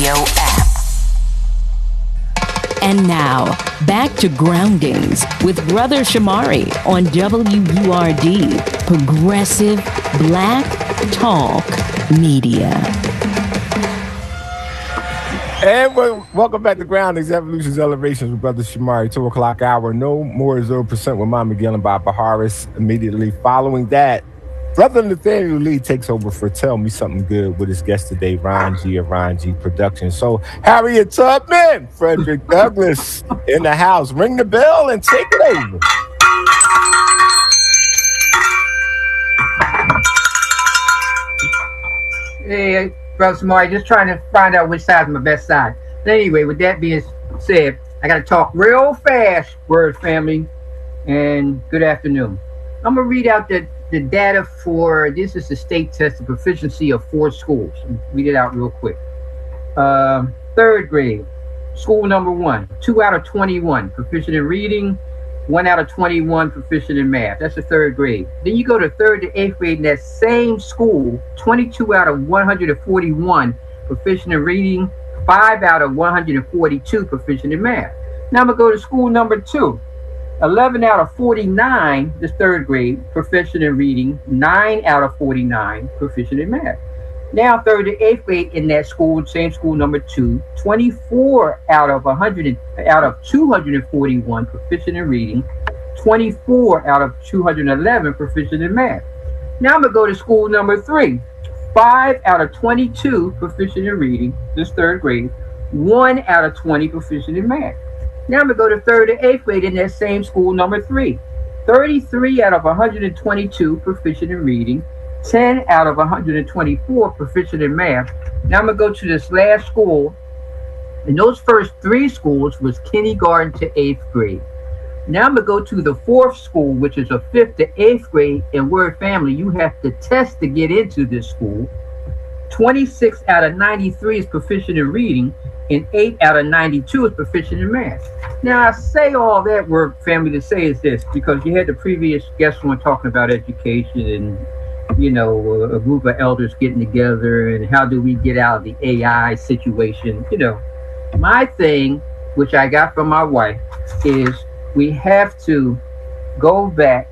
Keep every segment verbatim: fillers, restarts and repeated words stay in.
Radio app. And now, back to Groundings with Brother Shamari on W U R D, Progressive Black Talk Media. And welcome back to Groundings, Evolutions, Elevations with Brother Shamari, two o'clock hour. No more zero percent with Mom McGill and Bob Baharis. Immediately following that, Brother Nathaniel Lee takes over for Tell Me Something Good with his guest today, Ron G of Ron G Productions. So, Harriet Tubman, Frederick Douglass in the house. Ring the bell and take it over. Hey, Brother Shamari, just trying to find out which side's my best side. But anyway, with that being said, I got to talk real fast, Word family, and good afternoon. I'm going to read out the The data for, this is the state test of proficiency of four schools. Read it out real quick. Uh, third grade, school number one, two out of twenty-one proficient in reading, one out of twenty-one proficient in math. That's the third grade. Then you go to third to eighth grade in that same school, twenty-two out of one hundred forty-one proficient in reading, five out of one hundred forty-two proficient in math. Now I'm gonna go to school number two. eleven out of forty-nine, this third grade, proficient in reading, nine out of forty-nine proficient in math. Now third to eighth grade in that school, same school number two, twenty-four out of one hundred, out of two hundred forty-one proficient in reading, twenty-four out of two hundred eleven proficient in math. Now I'm gonna go to school number three, five out of twenty-two proficient in reading, this third grade, one out of twenty proficient in math. Now I'm going to go to third and eighth grade in that same school, number three. thirty-three out of one hundred twenty-two proficient in reading, ten out of one hundred twenty-four proficient in math. Now I'm going to go to this last school. And those first three schools was kindergarten to eighth grade. Now I'm going to go to the fourth school, which is a fifth to eighth grade. And Word family, you have to test to get into this school. twenty-six out of ninety-three is proficient in reading, and eight out of ninety-two is proficient in math. Now, I say all that, Word family, to say is this, because you had the previous guest one talking about education and, you know, a, a group of elders getting together and how do we get out of the A I situation. You know, my thing, which I got from my wife, is we have to go back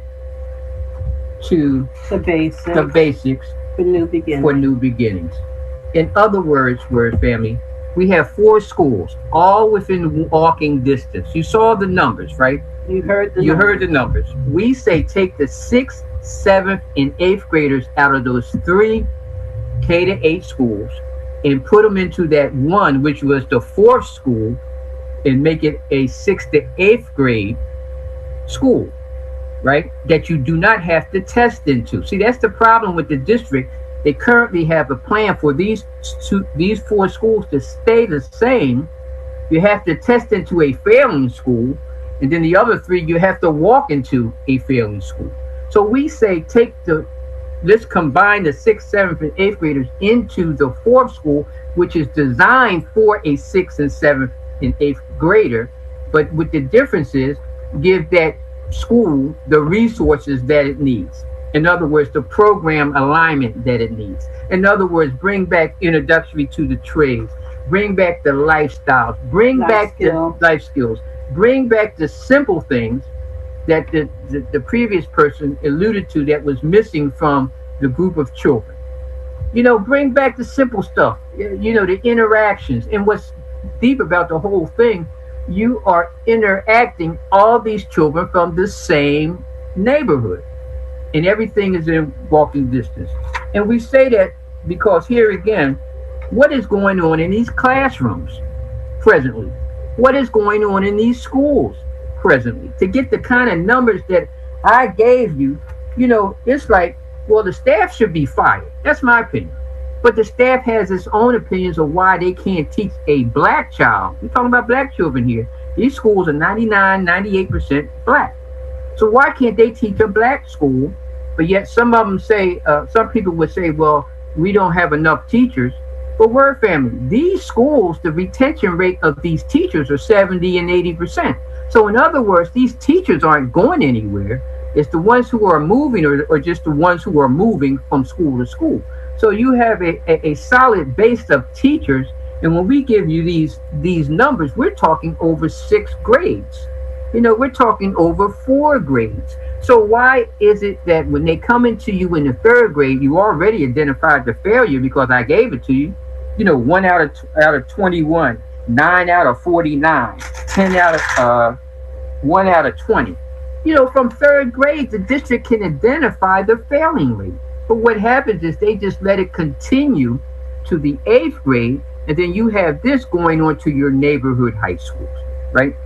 to the basics, the basics for new beginnings. For new beginnings. In other words, Word family, we have four schools, all within walking distance. You saw the numbers, right? You heard the you numbers. heard the numbers. We say take the sixth, seventh, and eighth graders out of those three K to eight schools and put them into that one, which was the fourth school, and make it a sixth to eighth grade school, right? That you do not have to test into. See, that's the problem with the district. They currently have a plan for these two, these four schools to stay the same. You have to test into a failing school, and then the other three you have to walk into a failing school. So we say take the, let's combine the sixth, seventh, and eighth graders into the fourth school, which is designed for a sixth and seventh and eighth grader, but with the difference is give that school the resources that it needs. In other words, the program alignment that it needs. In other words, bring back introductory to the trades, bring back the lifestyles, bring Life back skill. the life skills, bring back the simple things that the, the, the previous person alluded to that was missing from the group of children. You know, bring back the simple stuff, you know, the interactions. And what's deep about the whole thing, you are interacting all these children from the same neighborhood. And everything is in walking distance. And we say that because here again, what is going on in these classrooms presently? What is going on in these schools presently? To get the kind of numbers that I gave you, you know, it's like, well, the staff should be fired. That's my opinion. But the staff has its own opinions of why they can't teach a black child. We're talking about black children here. These schools are ninety-nine, ninety-eight percent black. So why can't they teach a black school? But yet some of them say, uh, some people would say, well, we don't have enough teachers. But Word family, these schools, the retention rate of these teachers are seventy and eighty percent. So in other words, these teachers aren't going anywhere. It's the ones who are moving or, or just the ones who are moving from school to school. So you have a, a, a solid base of teachers And when we give you these these numbers, we're talking over six grades. You know, we're talking over four grades. So why is it that when they come into you in the third grade, you already identified the failure because I gave it to you? You know, one out of out of twenty-one, nine out of forty-nine, ten out of uh, one out of twenty. You know, from third grade, the district can identify the failing rate. But what happens is they just let it continue to the eighth grade, and then you have this going on to your neighborhood high schools, right?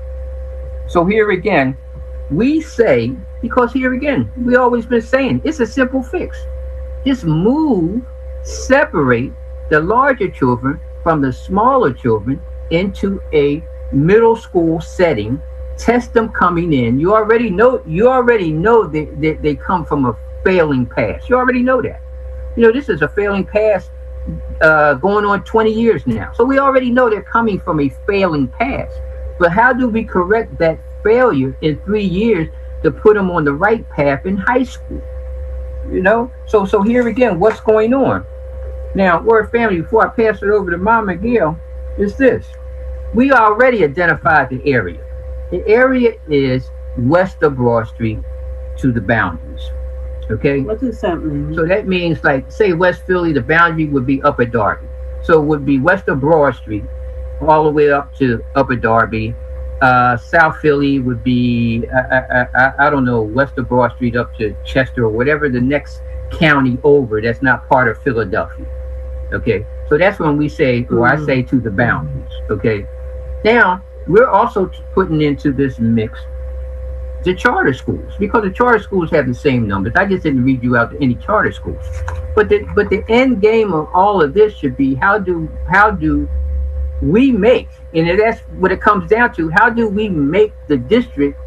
So here again, we say, because here again, we always been saying, it's a simple fix. Just move, separate the larger children from the smaller children into a middle school setting. Test them coming in. You already know. You already know that, that they come from a failing past. You already know that. You know, this is a failing past uh, going on twenty years now. So we already know they're coming from a failing past. But how do we correct that failure in three years to put them on the right path in high school? You know. So so here again, what's going on now? Word family. Before I pass it over to Mama Gail, is this: we already identified the area. The area is west of Broad Street to the boundaries. Okay? What does that mean? So that means, like, say West Philly, the boundary would be Upper Darby. So it would be west of Broad Street, all the way up to Upper Darby. Uh, South Philly would be, I, I, I, I don't know, west of Broad Street up to Chester or whatever the next county over that's not part of Philadelphia. Okay? So that's when we say, or I say to the boundaries. Okay? Now, we're also putting into this mix the charter schools, because the charter schools have the same numbers. I just didn't read you out any charter schools, but the but the end game of all of this should be how do how do we make, and that's what it comes down to. How do we make the district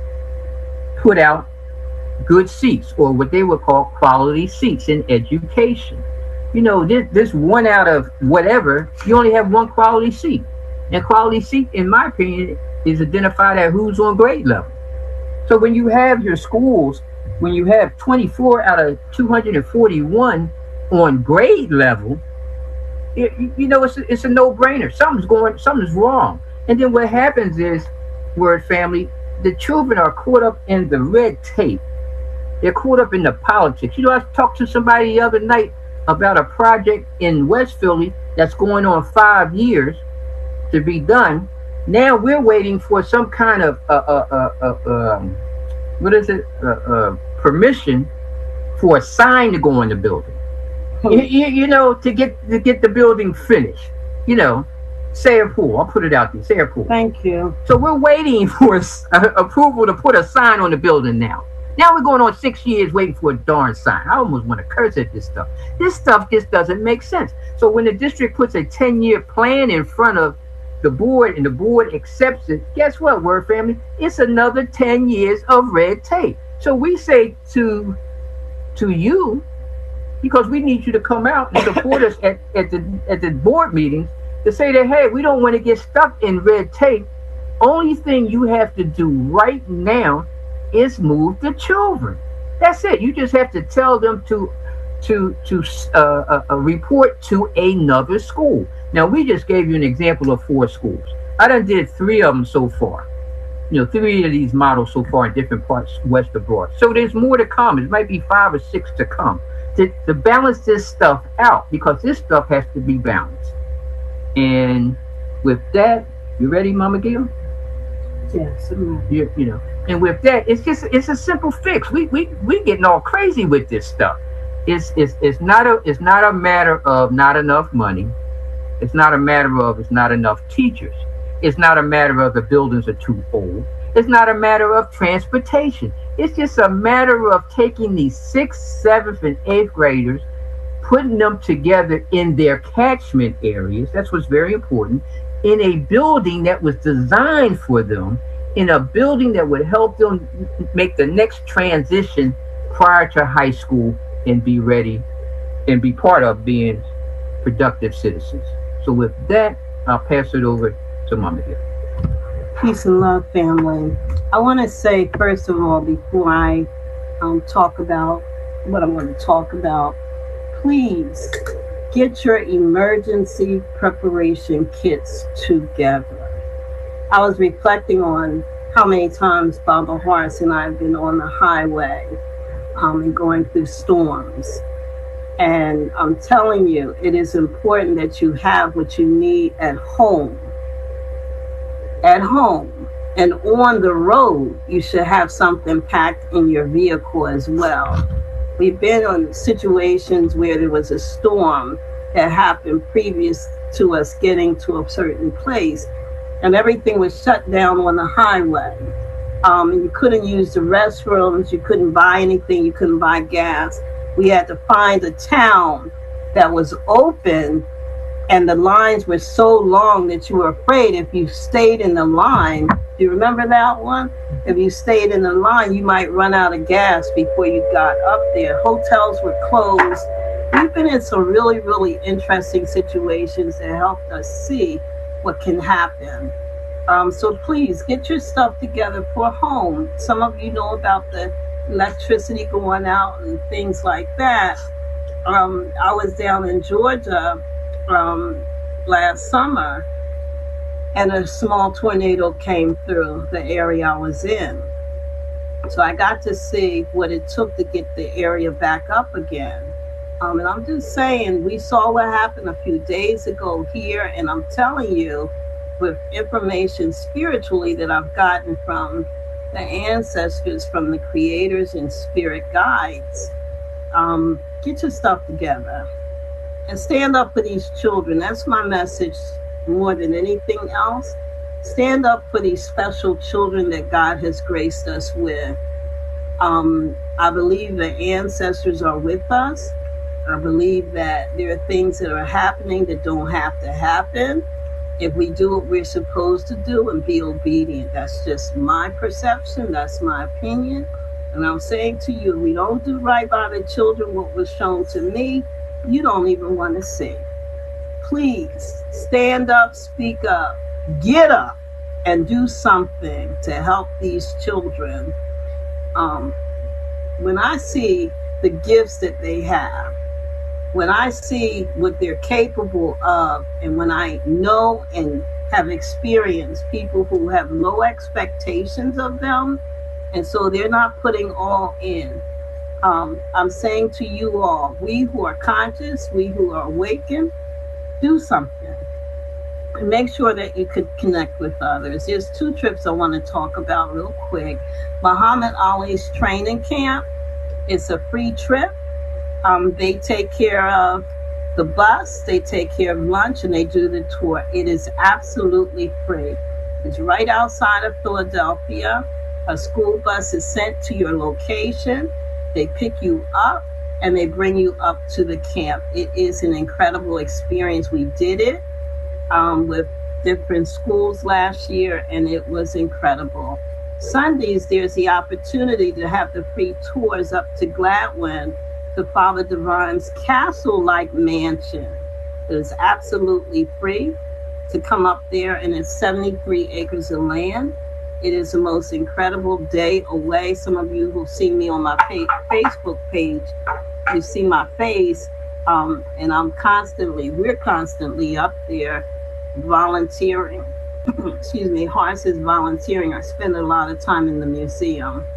put out good seats, or what they would call quality seats in education? You know, this this one out of whatever, you only have one quality seat. And quality seat, in my opinion, is identified at who's on grade level. So when you have your schools, when you have twenty-four out of two hundred forty-one on grade level, it, you know, it's a, it's a no-brainer. Something's going, something's wrong. And then what happens is, word family, the children are caught up in the red tape. They're caught up in the politics. You know, I talked to somebody the other night about a project in West Philly that's going on five years to be done. Now we're waiting for some kind of uh, uh, uh, uh, um, what is it uh, uh, permission for a sign to go in the building. Hmm. You, you, you know, to get to get the building finished. You know, Sayre Pool. I'll put it out there. Sayre Pool. Thank you. So we're waiting for uh, approval to put a sign on the building now. Now we're going on six years waiting for a darn sign. I almost want to curse at this stuff. This stuff just doesn't make sense. So when the district puts a ten-year plan in front of the board and the board accepts it, guess what, word family? It's another ten years of red tape. So we say to to you, because we need you to come out and support us at, at the at the board meetings, to say that, hey, we don't want to get stuck in red tape. Only thing you have to do right now is move the children. That's it. You just have to tell them to to to uh, uh, uh, report to another school. Now, we just gave you an example of four schools. I done did three of them so far. You know, three of these models so far in different parts west of Broad. So there's more to come. It might be five or six to come to, to balance this stuff out, because this stuff has to be balanced. And with that, you ready, Mama Gail? Yes. You, you know, and with that, it's just it's a simple fix. We we we getting all crazy with this stuff. It's it's it's not a it's not a matter of not enough money. It's not a matter of it's not enough teachers. It's not a matter of the buildings are too old. It's not a matter of transportation. It's just a matter of taking these sixth, seventh, and eighth graders, putting them together in their catchment areas. That's what's very important. In a building that was designed for them, in a building that would help them make the next transition prior to high school and be ready and be part of being productive citizens. So with that, I'll pass it over to Mama here. Peace and love, family. I want to say, first of all, before I um, talk about what I'm going to talk about, please get your emergency preparation kits together. I was reflecting on how many times Baba Horace and I have been on the highway um, and going through storms. And I'm telling you, it is important that you have what you need at home. At home. And on the road, you should have something packed in your vehicle as well. We've been in situations where there was a storm that happened previous to us getting to a certain place, and everything was shut down on the highway. Um, and you couldn't use the restrooms, you couldn't buy anything, you couldn't buy gas. We had to find a town that was open, and the lines were so long that you were afraid if you stayed in the line. Do you remember that one? If you stayed in the line, you might run out of gas before you got up there. Hotels were closed. We've been in some really, really interesting situations that helped us see what can happen. Um, so please get your stuff together for home. Some of you know about the electricity going out and things like that. Um, I was down in Georgia um, last summer, and a small tornado came through the area I was in. So I got to see what it took to get the area back up again. Um, and I'm just saying, we saw what happened a few days ago here, and I'm telling you, with information spiritually that I've gotten from the ancestors, from the creators and spirit guides, um, get your stuff together and stand up for these children. That's my message more than anything else. Stand up for these special children that God has graced us with. Um, I believe the ancestors are with us. I believe that there are things that are happening that don't have to happen if we do what we're supposed to do and be obedient. That's just my perception. That's my opinion. And I'm saying to you, we don't do right by the children what was shown to me, you don't even want to see. Please stand up, speak up, get up, and do something to help these children. Um, when I see the gifts that they have, when I see what they're capable of, and when I know and have experienced people who have low expectations of them, and so they're not putting all in. Um, I'm saying to you all, we who are conscious, we who are awakened, do something. And make sure that you could connect with others. There's two trips I want to talk about real quick. Muhammad Ali's training camp. It's a free trip. Um, they take care of the bus, they take care of lunch, and they do the tour. It is absolutely free. It's right outside of Philadelphia. A school bus is sent to your location. They pick you up and they bring you up to the camp. It is an incredible experience. We did it um, with different schools last year, and it was incredible. Sundays, there's the opportunity to have the free tours up to Gladwin, to Father Divine's castle-like mansion. It is absolutely free to come up there, and it's seventy-three acres of land. It is the most incredible day away. Some of you who've seen me on my page, Facebook page, you see my face, um, and I'm constantly, we're constantly up there volunteering. Excuse me, Horace is volunteering. I spend a lot of time in the museum.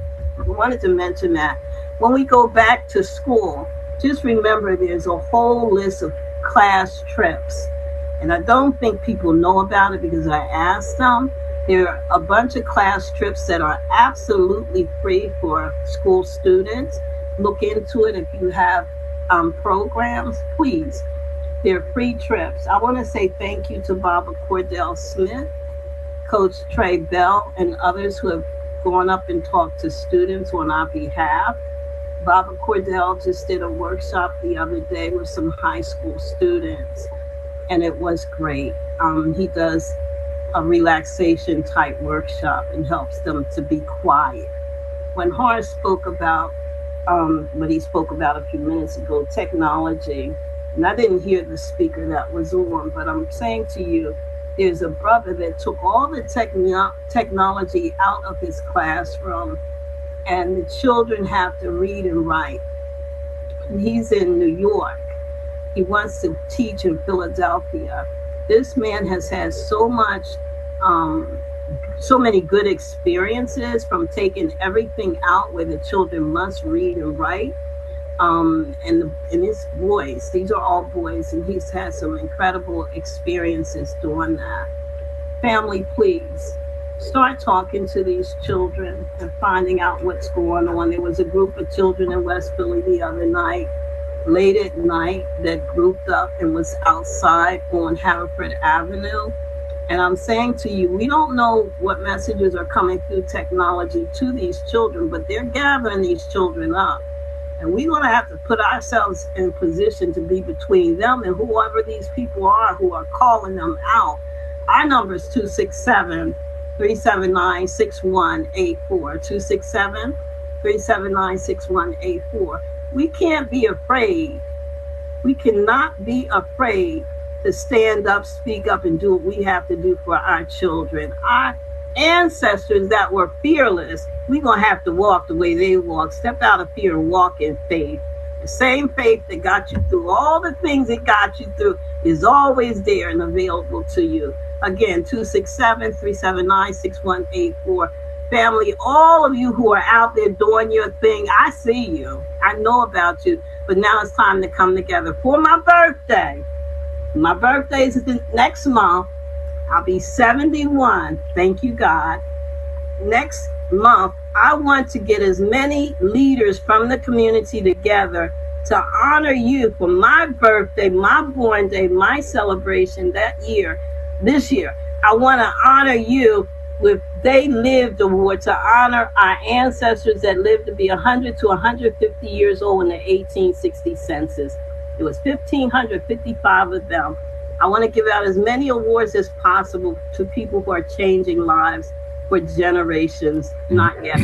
I wanted to mention that when we go back to school, just remember there's a whole list of class trips. And I don't think people know about it because I asked them. There are a bunch of class trips that are absolutely free for school students. Look into it if you have um, programs, please. They're free trips. I want to say thank you to Barbara Cordell Smith, Coach Trey Bell, and others who have gone up and talked to students on our behalf. Barbara Cordell just did a workshop the other day with some high school students, and it was great. Um, he does a relaxation type workshop and helps them to be quiet. When Horace spoke about um, what he spoke about a few minutes ago, technology, and I didn't hear the speaker that was on, but I'm saying to you, there's a brother that took all the techno- technology out of his classroom, and the children have to read and write. And he's in New York. He wants to teach in Philadelphia. This man has had so much, um, so many good experiences from taking everything out where the children must read and write. Um, and, the, and his boys, these are all boys, and he's had some incredible experiences doing that. Family, please start talking to these children and finding out what's going on. There was a group of children in West Philly the other night, late at night, that grouped up and was outside on Haverford Avenue. And I'm saying to you, we don't know what messages are coming through technology to these children, but they're gathering these children up. And we're going to have to put ourselves in position to be between them and whoever these people are who are calling them out. Our number is two six seven, three seven nine, six one eight four. two six seven, three seven nine, six one eight four. We can't be afraid. We cannot be afraid to stand up, speak up, and do what we have to do for our children. Our ancestors that were fearless, we're going to have to walk the way they walk. Step out of fear and walk in faith. The same faith that got you through all the things it got you through is always there and available to you. Again, two six seven, three seven nine, six one eight four. Family, all of you who are out there doing your thing, I see you. I know about you. But now it's time to come together. For my birthday, my birthday is the next month. I'll be seventy-one. Thank you, God. Next month, I want to get as many leaders from the community together to honor you for my birthday, my born day, my celebration that year. This year, I want to honor you with They Lived Award to honor our ancestors that lived to be one hundred to one hundred fifty years old in the eighteen sixty census. It was one thousand five hundred fifty-five of them. I want to give out as many awards as possible to people who are changing lives for generations, not yet.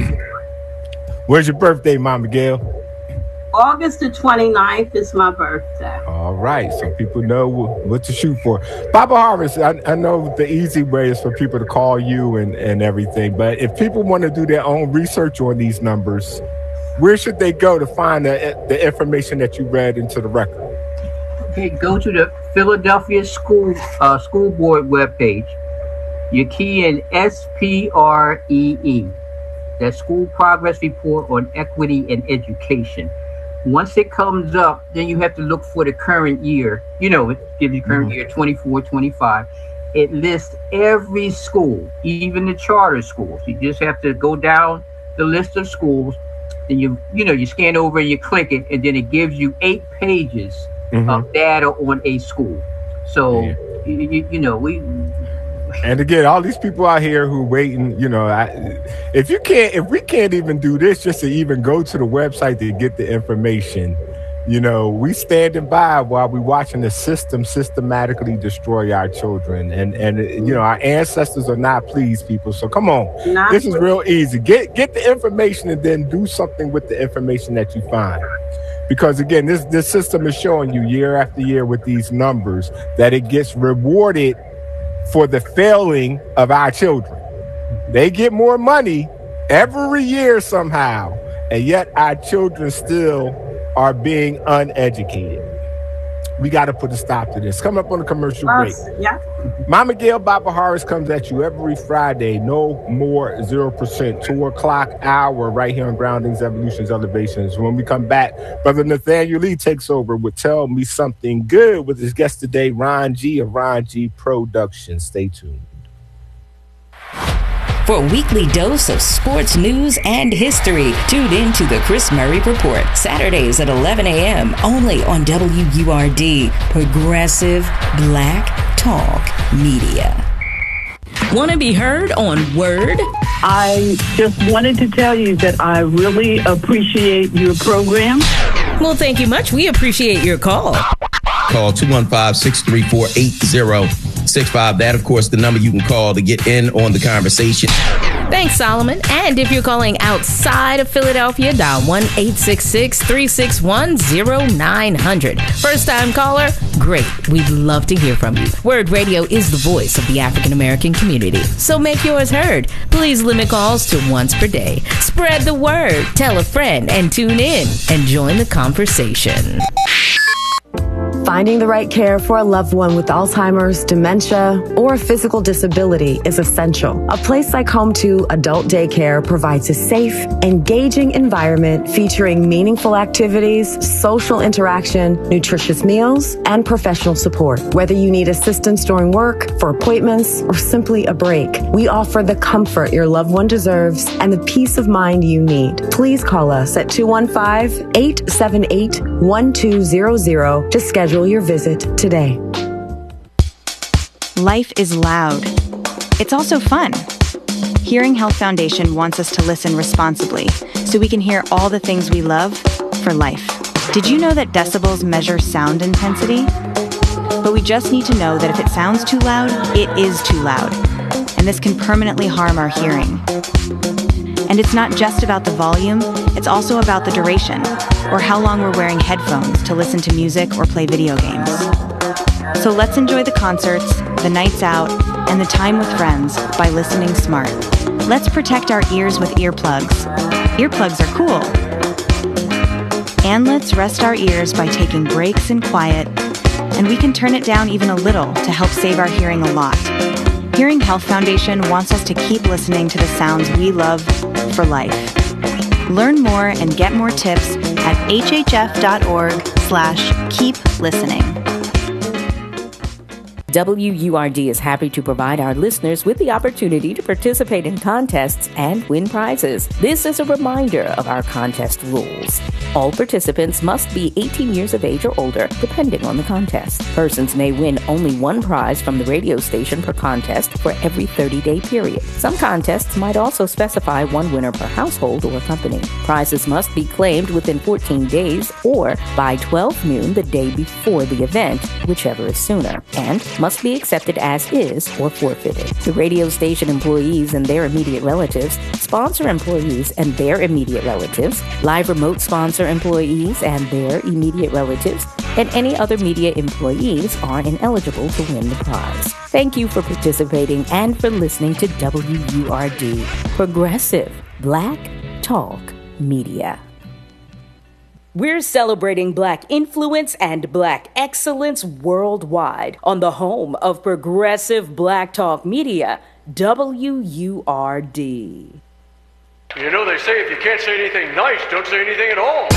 Where's your birthday, Mama Gail? August the twenty-ninth is my birthday. All right, so people know what to shoot for. Baba Harris, I, I know the easy way is for people to call you and, and everything, but if people want to do their own research on these numbers, where should they go to find the, the information that you read into the record? Okay, go to the Philadelphia School uh, School Board webpage. You key in S P R E E, that School Progress Report on Equity and Education. Once it comes up, then you have to look for the current year. You know, it gives you current mm-hmm. year twenty-four, twenty-five. It lists every school, even the charter schools. You just have to go down the list of schools, then you you know, you scan over and you click it, and then it gives you eight pages mm-hmm. of data on a school. So, yeah. you, you, you know, we... And again, all these people out here who waiting, you know, I, if you can't, if we can't even do this, just to even go to the website to get the information, you know, we standing by while we watching the system systematically destroy our children, and and you know, our ancestors are not pleased, people. So come on, not this is real easy. Get get the information and then do something with the information that you find. Because again, this this system is showing you year after year with these numbers that it gets rewarded for the failing of our children. They get more money every year somehow, and yet our children still are being uneducated. We got to put a stop to this. Come up on a commercial break. Yeah. Mama Gail Baba Harris comes at you every Friday. No more zero percent. Two o'clock hour right here on Groundings, Evolutions, Elevations. When we come back, Brother Nathaniel Lee takes over with Tell Me Something Good with his guest today, Ron G of Ron G Productions. Stay tuned. For a weekly dose of sports news and history, tune in to the Chris Murray Report, Saturdays at eleven a.m. only on W U R D, Progressive Black Talk Media. Want to be heard on Word? I just wanted to tell you that I really appreciate your program. Well, thank you much. We appreciate your call. Call two one five, six three four, eight zero six five. That, of course, the number you can call to get in on the conversation. Thanks, Solomon. And if you're calling outside of Philadelphia, dial one eight six six, three six one, zero nine zero zero. First-time caller? Great. We'd love to hear from you. Word Radio is the voice of the African-American community, so make yours heard. Please limit calls to once per day. Spread the word. Tell a friend and tune in and join the conversation. Finding the right care for a loved one with Alzheimer's, dementia, or a physical disability is essential. A place like Home two Adult Daycare provides a safe, engaging environment featuring meaningful activities, social interaction, nutritious meals, and professional support. Whether you need assistance during work, for appointments, or simply a break, we offer the comfort your loved one deserves and the peace of mind you need. Please call us at two one five, eight seven eight, one two zero zero to schedule your visit today. Life is loud. It's also fun. Hearing Health Foundation wants us to listen responsibly so we can hear all the things we love for life. Did you know that decibels measure sound intensity? But we just need to know that if it sounds too loud, it is too loud. And this can permanently harm our hearing. And it's not just about the volume, it's also about the duration, or how long we're wearing headphones to listen to music or play video games. So let's enjoy the concerts, the nights out, and the time with friends by listening smart. Let's protect our ears with earplugs. Earplugs are cool. And let's rest our ears by taking breaks in quiet, and we can turn it down even a little to help save our hearing a lot. Hearing Health Foundation wants us to keep listening to the sounds we love for life. Learn more and get more tips at hhf.org slash keep listening. W U R D is happy to provide our listeners with the opportunity to participate in contests and win prizes. This is a reminder of our contest rules. All participants must be eighteen years of age or older, depending on the contest. Persons may win only one prize from the radio station per contest for every thirty-day period. Some contests might also specify one winner per household or company. Prizes must be claimed within fourteen days or by twelve noon the day before the event, whichever is sooner, and must be accepted as is or forfeited. The radio station employees and their immediate relatives, sponsor employees and their immediate relatives, live remote sponsor employees and their immediate relatives, and any other media employees are ineligible to win the prize. Thank you for participating and for listening to W U R D, Progressive Black Talk Media. We're celebrating Black influence and Black excellence worldwide on the home of Progressive Black Talk Media, W U R D. You know, they say if you can't say anything nice, don't say anything at all.